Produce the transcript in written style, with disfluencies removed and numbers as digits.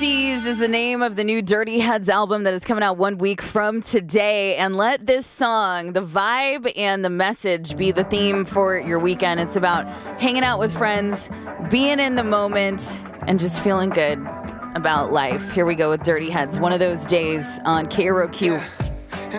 Seas is the name of the new Dirty Heads album that is coming out 1 week from today. And let this song, the vibe and the message, be the theme for your weekend. It's about hanging out with friends, being in the moment, and just feeling good about life. Here we go with Dirty Heads, one of those days on KROQ.